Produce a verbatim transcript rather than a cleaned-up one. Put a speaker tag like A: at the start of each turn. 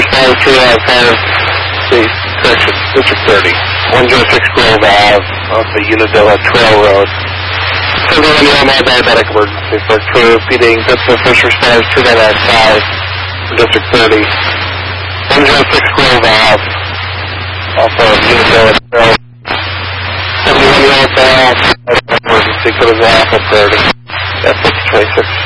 A: five two out five, see, correction, District thirty. one oh six Grove Ave off the Unadilla Trail Road. seventy-one year old diabetic emergency for crew feeding good for first responders two nine nine five from District thirty. one oh six Grove Ave off of Unadilla Trail. seventy-one year old male emergency for the Alpha thirty. That's six twenty-six.